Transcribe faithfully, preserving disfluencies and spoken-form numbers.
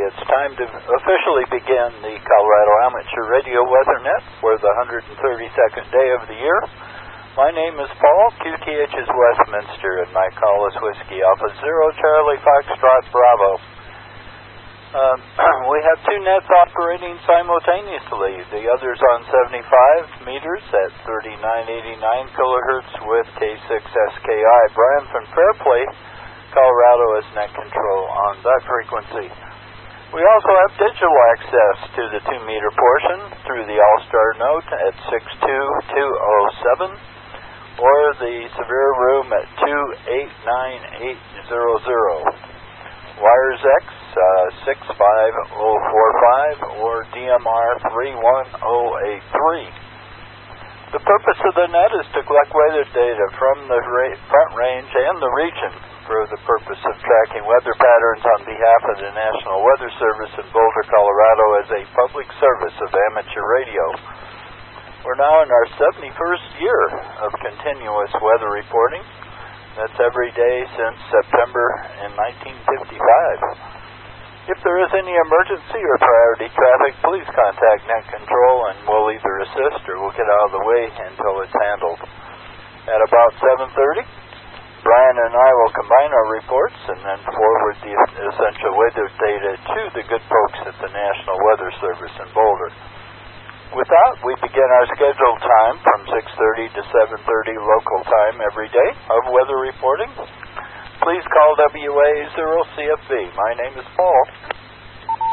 it's time to officially begin the Colorado Amateur Radio Weather Net for the one hundred thirty-second day of the year. My name is Paul, Q T H is Westminster, and my call is Whiskey Alpha Zero Charlie Foxtrot Bravo. Um, we have two nets operating simultaneously. The other's on seventy-five meters at thirty-nine eighty-nine kilohertz with K six S K I. Brian from Fairplay, Colorado is net control on that frequency. We also have digital access to the two meter portion through the All-Star Note at six two two oh seven or the Severe Room at two eight nine eight zero zero. Wires X uh, six five oh four five or D M R three one oh eight three. The purpose of the net is to collect weather data from the ra- front range and the region for the purpose of tracking weather patterns on behalf of the National Weather Service in Boulder, Colorado as a public service of amateur radio. We're now in our seventy-first year of continuous weather reporting. That's every day since September in nineteen fifty-five. If there is any emergency or priority traffic, please contact Net Control and we'll either assist or we'll get out of the way until it's handled. At about seven thirty, Brian and I will combine our reports and then forward the essential weather data to the good folks at the National Weather Service in Boulder. With that, we begin our scheduled time from six thirty to seven thirty local time every day of weather reporting. Please call W A zero C F B. My name is Paul.